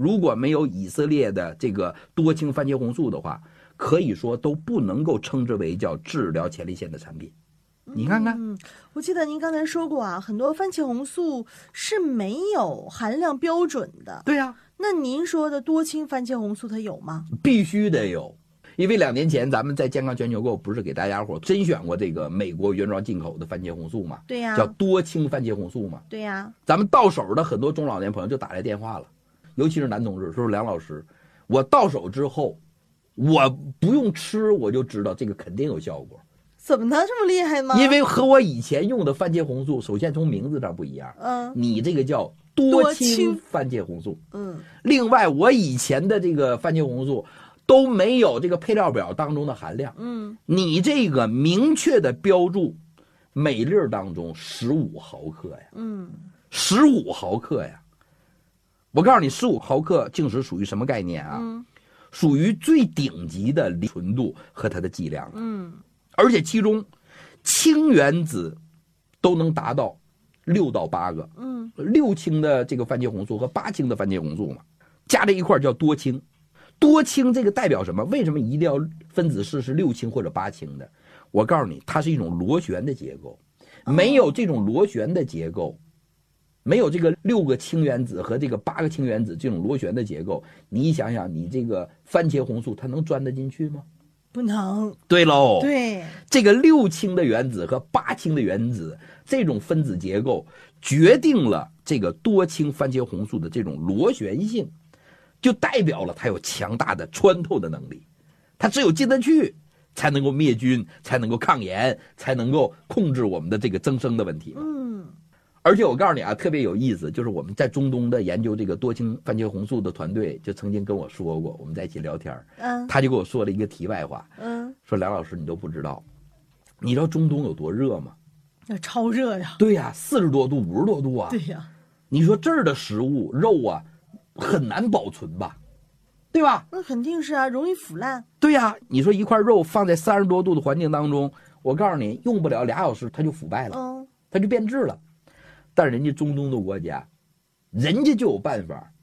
如果没有以色列的这个多氢番茄红素的话，可以说都不能够称之为叫治疗前列腺的产品。你看看， 我记得您刚才说过啊，很多番茄红素是没有含量标准的。 对呀， 那您说的多氢番茄红素它有吗？ 必须得有。因为2年前咱们在健康全球购不是给大家伙甄选过这个美国原装进口的番茄红素嘛？ 对呀， 叫多氢番茄红素嘛？ 对呀， 咱们到手的很多中老年朋友就打来电话了，尤其是男同志，说梁老师，我到手之后，我不用吃我就知道这个肯定有效果。 怎么呢？这么厉害吗？ 因为和我以前用的番茄红素，首先从名字上不一样，你这个叫多氢番茄红素，另外我以前的这个番茄红素都没有这个配料表当中的含量，你这个明确的标注，每粒当中15毫克呀，15毫克呀，我告诉你，15毫克净值属于什么概念啊？属于最顶级的纯度和它的剂量，而且其中氢原子都能达到6到8个，6氢的这个番茄红素和8氢的番茄红素嘛，加在一块叫多氢。多氢这个代表什么？为什么一定要分子式是6氢或者8氢的？我告诉你，它是一种螺旋的结构，没有这种螺旋的结构，没有这个6个氢原子和这个8个氢原子这种螺旋的结构，你想想，你这个番茄红素它能钻得进去吗？ 不能。 对喽， 对， 这个6氢的原子和8氢的原子这种分子结构决定了这个多氢番茄红素的这种螺旋性，就代表了它有强大的穿透的能力，它只有进得去才能够灭菌，才能够抗炎，才能够控制我们的这个增生的问题。而且我告诉你啊，特别有意思，就是我们在中东的研究这个多氢番茄红素的团队就曾经跟我说过，我们在一起聊天，他就跟我说了一个题外话，说梁老师你都不知道，你知道中东有多热吗？ 那超热呀！ 对呀，40多度、50多度啊！ 对呀， 你说这儿的食物肉啊，很难保存吧？对吧？ 那肯定是啊，容易腐烂。 对呀，你说一块肉放在30多度的环境当中，我告诉你，用不了2小时它就腐败了，它就变质了。但人家中东的国家，人家就有办法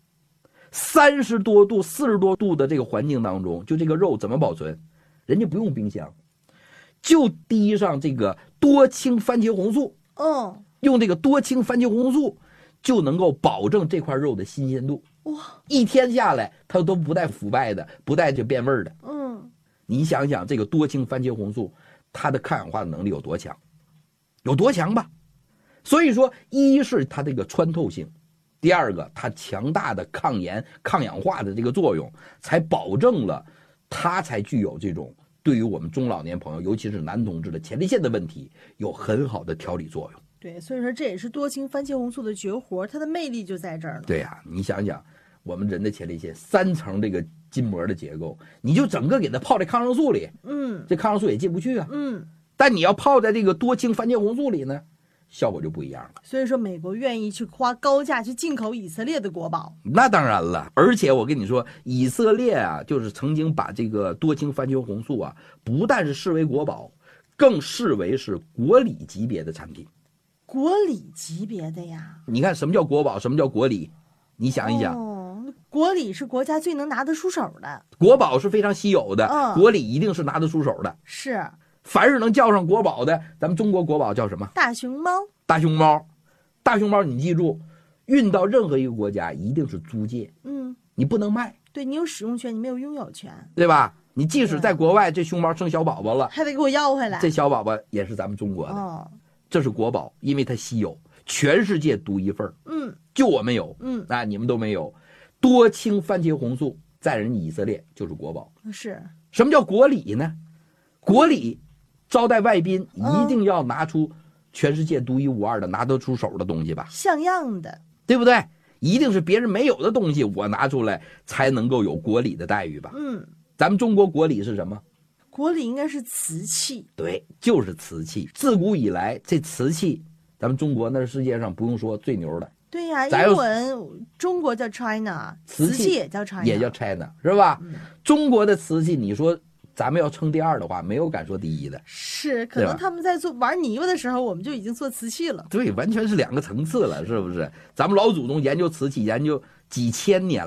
，30多度、40多度的这个环境当中，就这个肉怎么保存？人家不用冰箱，就滴上这个多氢番茄红素，用这个多氢番茄红素就能够保证这块肉的新鲜度。哇，1天下来它都不带腐败的，不带就变味儿的。你想想这个多氢番茄红素，它的抗氧化的能力有多强？有多强吧？所以说，一是它这个穿透性，第二个它强大的抗炎、抗氧化的这个作用，才保证了它才具有这种对于我们中老年朋友，尤其是男同志的前列腺的问题有很好的调理作用。 对，所以说这也是多氢番茄红素的绝活，它的魅力就在这儿了。 对呀，你想想，我们人的前列腺3层这个筋膜的结构，你就整个给它泡在抗生素里，这抗生素也进不去啊。但你要泡在这个多氢番茄红素里呢，效果就不一样了。 所以说美国愿意去花高价去进口以色列的国宝。 那当然了，而且我跟你说，以色列啊，就是曾经把这个多氢番茄红素啊，不但是视为国宝，更视为是国礼级别的产品。 国礼级别的呀？ 你看什么叫国宝，什么叫国礼？你想一想。 国礼是国家最能拿得出手的， 国宝是非常稀有的，国礼一定是拿得出手的。 是。 凡是能叫上国宝的，咱们中国国宝叫什么？ 大熊猫。 大熊猫，大熊猫，你记住，运到任何一个国家一定是租借，你不能卖。 对，你有使用权，你没有拥有权， 对吧？你即使在国外，这熊猫生小宝宝了， 还得给我要回来。 这小宝宝也是咱们中国的，这是国宝，因为它稀有，全世界独一份。就我们有，你们都没有。多氢番茄红素在人以色列就是国宝。 是。 什么叫国礼呢？国礼招待外宾一定要拿出全世界独一无二的拿得出手的东西吧， 像样的， 对不对？一定是别人没有的东西我拿出来才能够有国礼的待遇吧。咱们中国国礼是什么？ 国礼应该是瓷器。 对，就是瓷器。自古以来这瓷器咱们中国那是世界上不用说最牛的。 对呀，英文中国叫 China， 瓷器也叫 China， 也叫 China， 是吧？中国的瓷器你说咱们要称第2的话，没有敢说第1的。 是，可能他们在玩泥巴的时候，我们就已经做瓷器了。 对，完全是2个层次了，是不是？咱们老祖宗研究瓷器研究几千年